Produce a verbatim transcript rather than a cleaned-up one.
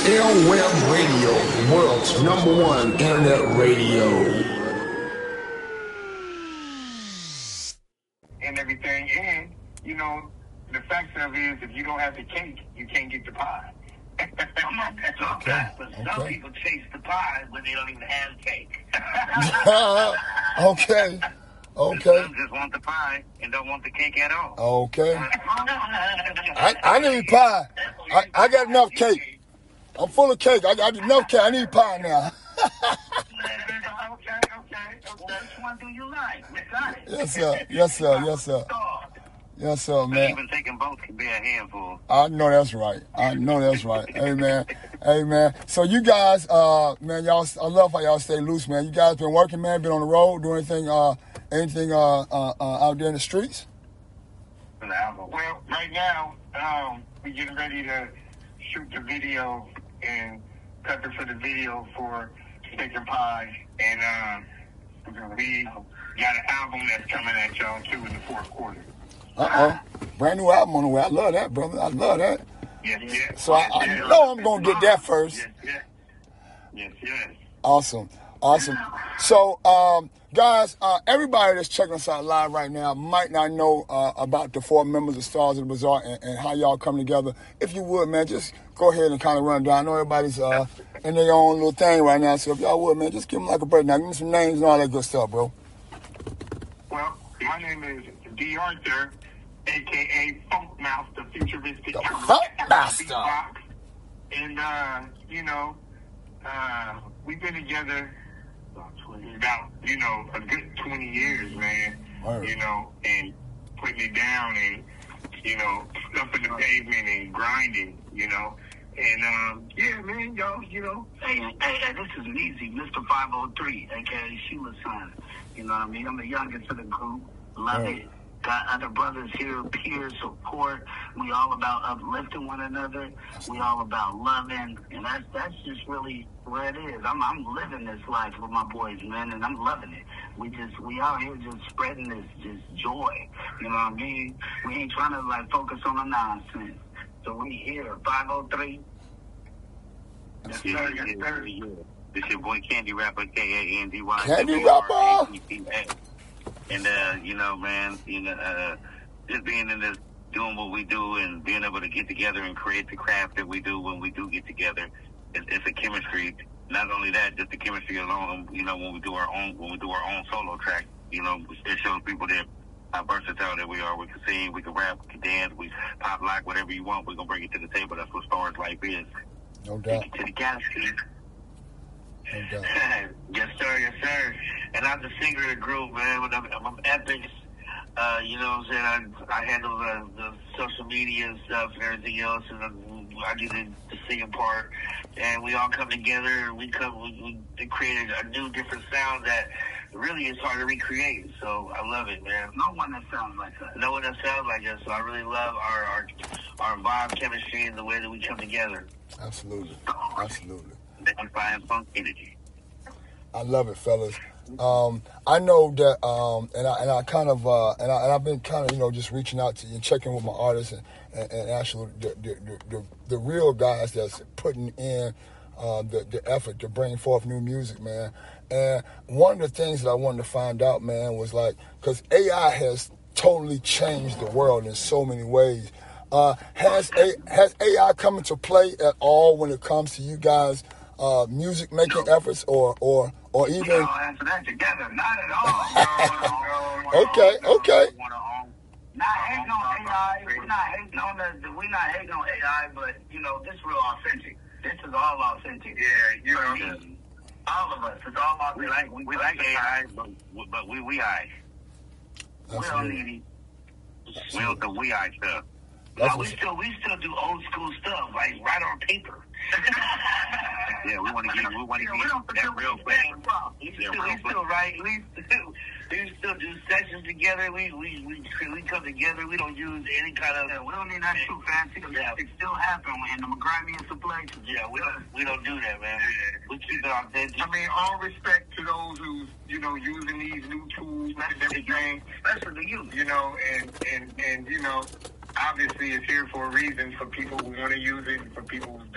Airweb Radio, the world's number one internet radio. And everything, and, you know, the fact of it is, if you don't have the cake, you can't get the pie. Okay. But some okay. people chase the pie when they don't even have cake. Okay. Okay. Some just want the pie and don't want the cake at all. Okay. I, I need pie. I, I got enough cake. I'm full of cake. I got enough cake. I need pie now. Okay, okay, okay. Which one do you like? We got it. Yes, sir. Yes, sir. Yes, sir. Yes, sir, man. Even taking both can be a handful. I know that's right. I know that's right. Hey, man. Hey, man. So you guys, uh, man, y'all, I love how y'all stay loose, man. You guys been working, man, been on the road, doing anything, uh, anything uh, uh, uh, out there in the streets? Well, right now, um, we're getting ready to shoot the video and prep it for the video for Steak and Pie. And um, we got an album that's coming at y'all, too, in the fourth quarter. Uh-oh. Brand new album on the way. I love that, brother. I love that. Yes, yes. So I, I know I'm going to get that first. Yes, yes. Yes, yes. Awesome. Awesome. So, um, guys, uh, everybody that's checking us out live right now might not know uh, about the four members of Stars of the Bazaar and, and how y'all come together. If you would, man, just go ahead and kind of run down. I know everybody's uh, in their own little thing right now, so if y'all would, man, just give them like a breakdown. Give me some names and all that good stuff, bro. Well, my name is D. Arthur, a k a. Funk Mouth, the futuristic the Funk Master. And, uh, you know, uh, we've been together about, you know, a good twenty years, man. Word. You know, and putting it down and, you know, stumping the pavement and grinding, you know. And, um, yeah, man, y'all, you know. Hey, hey, hey, this is Meezy, Mister five oh three, a k a. Sheila's son. You know what I mean? I'm the youngest of the group. Love Word. it. Got other brothers here, peer support. We all about uplifting one another. We all about loving, and that's that's just really where it is. I'm I'm living this life with my boys, man, and I'm loving it. We just we out here just spreading this this joy. You know what I mean? We ain't trying to like focus on the nonsense. So we here, five oh three. Yes, sir. Yes, sir. This your boy Candy Rapper, K A N D Y. Candy Rapper. And, uh, you know, man, you know, uh, just being in this, doing what we do and being able to get together and create the craft that we do when we do get together, it's, it's a chemistry. Not only that, just the chemistry alone, you know, when we do our own, when we do our own solo track, you know, it shows people that how versatile that we are. We can sing, we can rap, we can dance, we pop lock, whatever you want, we're going to bring it to the table. That's what Stars Life is. No doubt. Take it to the galaxy. No doubt. Yes, sir, yes, sir. And I'm the singer of the group, man. When I'm, I'm Epics, uh, you know what I'm saying? I, I handle the, the social media and stuff and everything else, and I, I do the, the singing part. And we all come together, and we come, we, we create a new, different sound that really is hard to recreate. So I love it, man. No one that sounds like that. No one that sounds like us. So I really love our, our, our vibe, chemistry, and the way that we come together. Absolutely. Absolutely. Amplifying funk energy. I love it, fellas. Um, I know that, um, and I and I kind of uh, and, I, and I've been kind of you know just reaching out to you and checking with my artists and, and, and actually the the, the the the real guys that's putting in uh, the the effort to bring forth new music, man. And one of the things that I wanted to find out, man, was like because A I has totally changed the world in so many ways. Uh, has a has A I come into play at all when it comes to you guys? Uh, music making efforts, or or or even. No, answer that together. Not at all. no, no, no, okay, no, okay. Not hating on A I. We're not hating on the. We're not hating on A I, but you know this real authentic. This is all authentic. Yeah, you know. All of us. It's all authentic. We like we, we like A I, but but we we I. We don't need it. We don't do we I stuff. No, we still we still do old school stuff like write on paper. Yeah, we want to get we want to get that real thing. We still we still write. We still we still do sessions together. We we we we come together. We don't use any kind of. Yeah, we don't need that too fancy. Yeah, it still happen in the grimiest places. Yeah, we don't we don't do that, man. We keep it authentic. I mean, all respect to those who's you know using these new tools and everything, especially the youth. You know, and and and you know. Obviously, it's here for a reason, for people who want to use it, for people who